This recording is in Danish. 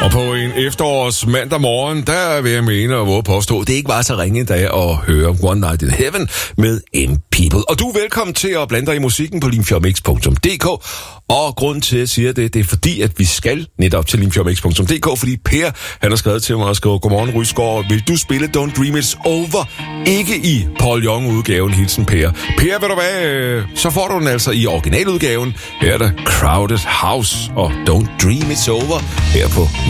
Og på en efterårs mandag morgen, der vil jeg mene og våge påstå, det ikke var så ringe dag at høre One Night in Heaven med M-People. Og du er velkommen til at blande dig i musikken på limfjordmix.dk. Og grunden til, at jeg siger det er fordi, at vi skal netop til limfjordmix.dk, fordi Per, han har skrevet til mig og skrevet, godmorgen Rysgaard, vil du spille Don't Dream It's Over? Ikke i Paul Young-udgaven, hilsen Per. Per, ved du hvad, så får du den altså i originaludgaven. Her er der Crowded House og Don't Dream It's Over her på